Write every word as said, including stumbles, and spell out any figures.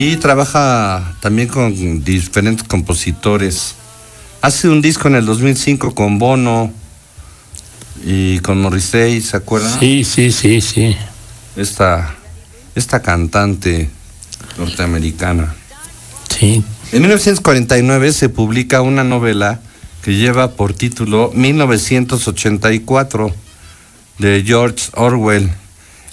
Y trabaja también con diferentes compositores. Hace un disco en el dos mil cinco con Bono y con Morrissey, ¿se acuerdan? Sí, sí, sí, sí. Esta, esta cantante norteamericana. Sí. En mil novecientos cuarenta y nueve se publica una novela que lleva por título mil novecientos ochenta y cuatro de George Orwell.